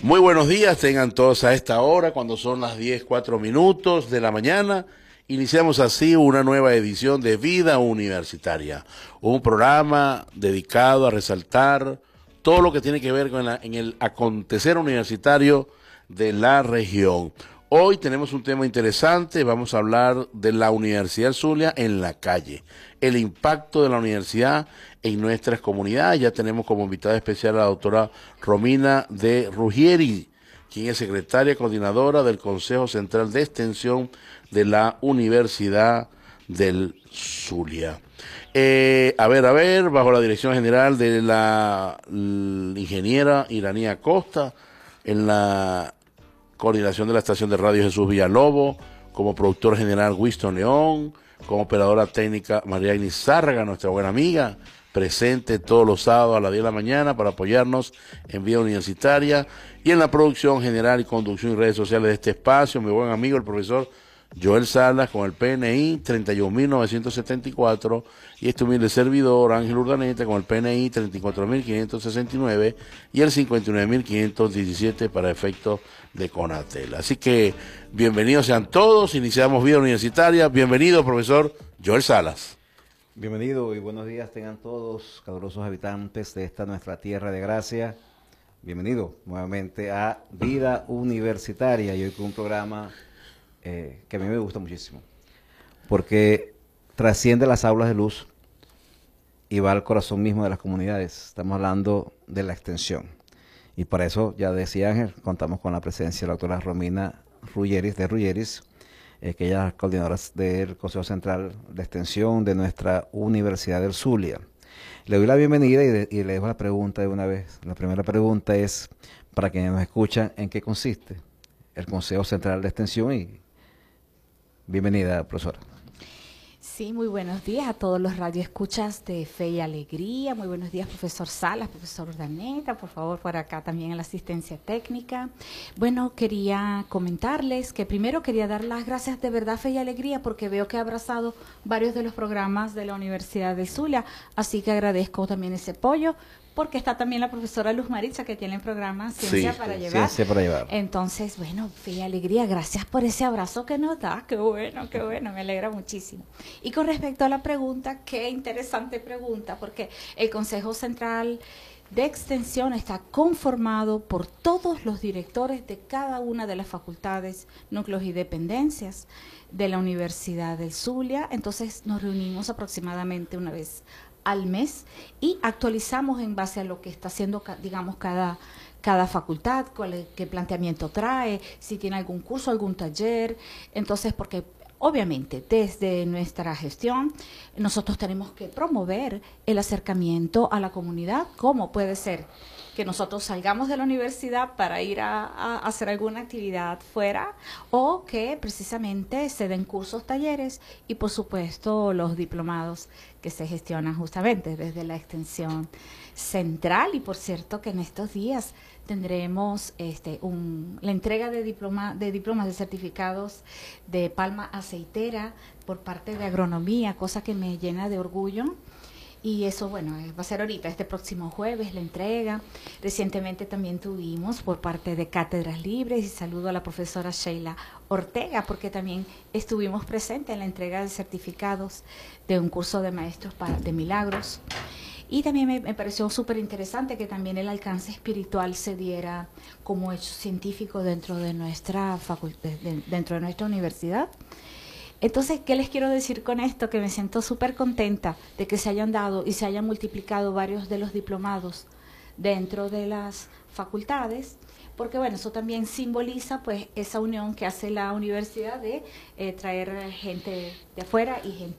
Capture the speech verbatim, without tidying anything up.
Muy buenos días, tengan todos a esta hora, cuando son las diez, cuatro minutos de la mañana. Iniciamos así una nueva edición de Vida Universitaria, un programa dedicado a resaltar todo lo que tiene que ver con la, en el acontecer universitario de la región. Hoy tenemos un tema interesante, vamos a hablar de la Universidad del Zulia en la calle, el impacto de la universidad en nuestras comunidades. Ya tenemos como invitada especial a la doctora Romina de Ruggieri, quien es secretaria coordinadora del Consejo Central de Extensión de la Universidad del Zulia. Eh, a ver, a ver, bajo la dirección general de la, la ingeniera Iranía Costa, en la coordinación de la estación de radio Jesús Villalobos, como productor general Winston León, como operadora técnica María Ignis Zárraga, nuestra buena amiga, presente todos los sábados a las diez de la mañana para apoyarnos en Vida Universitaria, y en la producción general y conducción y redes sociales de este espacio, mi buen amigo el profesor Joel Salas, con el P N I treinta y un mil novecientos setenta y cuatro, y este humilde servidor Ángel Urdaneta con el P N I treinta y cuatro mil quinientos sesenta y nueve y el cincuenta y nueve mil quinientos diecisiete para efectos de Conatel. Así que bienvenidos sean todos, iniciamos Vida Universitaria. Bienvenido, profesor Joel Salas. Bienvenido y buenos días tengan todos, calurosos habitantes de esta nuestra tierra de gracia. Bienvenido nuevamente a Vida Universitaria, y hoy con un programa eh, que a mí me gusta muchísimo, porque trasciende las aulas de luz y va al corazón mismo de las comunidades. Estamos hablando de la extensión. Y para eso, ya decía Ángel, contamos con la presencia de la doctora Romina Ruggieri, de Ruggieri, eh, que ella es coordinadora del Consejo Central de Extensión de nuestra Universidad del Zulia. Le doy la bienvenida y, de, y le dejo la pregunta de una vez. La primera pregunta es, para quienes nos escuchan, ¿en qué consiste el Consejo Central de Extensión? Y bienvenida, profesora. Sí, muy buenos días a todos los radioescuchas de Fe y Alegría. Muy buenos días, profesor Salas, profesor Urdaneta, por favor, por acá también en la asistencia técnica. Bueno, quería comentarles que primero quería dar las gracias de verdad, Fe y Alegría, porque veo que ha abrazado varios de los programas de la Universidad del Zulia, así que agradezco también ese apoyo, porque está también la profesora Luz Maritza, que tiene el programa Ciencia sí, para sí, Llevar. Ciencia para Llevar. Entonces, bueno, Fe y Alegría, gracias por ese abrazo que nos da. Qué bueno, qué bueno, me alegra muchísimo. Y con respecto a la pregunta, qué interesante pregunta, porque el Consejo Central de Extensión está conformado por todos los directores de cada una de las facultades, núcleos y dependencias de la Universidad del Zulia. Entonces, nos reunimos aproximadamente una vez al mes y actualizamos en base a lo que está haciendo, digamos, cada, cada facultad, cuál, qué planteamiento trae, si tiene algún curso, algún taller. Entonces, porque obviamente desde nuestra gestión nosotros tenemos que promover el acercamiento a la comunidad. ¿Cómo puede ser que nosotros salgamos de la universidad para ir a, a hacer alguna actividad fuera, o que precisamente se den cursos, talleres y por supuesto los diplomados que se gestionan justamente desde la extensión central? Y por cierto que en estos días tendremos este un, la entrega de, diploma, de diplomas de certificados de palma aceitera por parte de agronomía, cosa que me llena de orgullo. Y eso, bueno, va a ser ahorita, este próximo jueves, la entrega. Recientemente también tuvimos por parte de Cátedras Libres, y saludo a la profesora Sheila Ortega, porque también estuvimos presentes en la entrega de certificados de un curso de maestros para, de milagros. Y también me, me pareció súper interesante que también el alcance espiritual se diera como hecho científico dentro de nuestra facultad, de, dentro de nuestra universidad. Entonces, ¿qué les quiero decir con esto? Que me siento súper contenta de que se hayan dado y se hayan multiplicado varios de los diplomados dentro de las facultades, porque bueno, eso también simboliza pues esa unión que hace la universidad de eh, traer gente de afuera y gente